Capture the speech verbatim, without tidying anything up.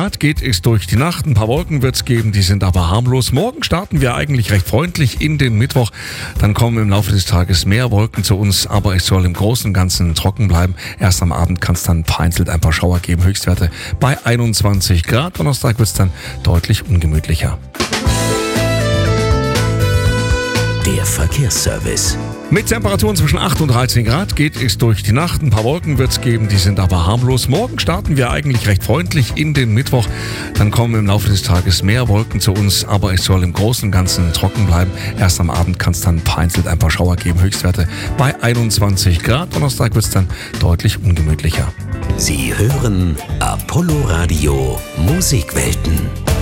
Grad geht es durch die Nacht. Ein paar Wolken wird es geben, die sind aber harmlos. Morgen starten wir eigentlich recht freundlich in den Mittwoch. Dann kommen im Laufe des Tages mehr Wolken zu uns, aber es soll im Großen und Ganzen trocken bleiben. Erst am Abend kann es dann vereinzelt ein paar Schauer geben. Höchstwerte bei einundzwanzig Grad. Donnerstag wird es dann deutlich ungemütlicher. Der Verkehrsservice. Mit Temperaturen zwischen acht und dreizehn Grad geht es durch die Nacht. Ein paar Wolken wird es geben, die sind aber harmlos. Morgen starten wir eigentlich recht freundlich in den Mittwoch. Dann kommen im Laufe des Tages mehr Wolken zu uns, aber es soll im Großen und Ganzen trocken bleiben. Erst am Abend kann es dann vereinzelt ein paar Schauer geben. Höchstwerte bei einundzwanzig Grad. Donnerstag wird es dann deutlich ungemütlicher. Sie hören Apollo Radio Musikwelten.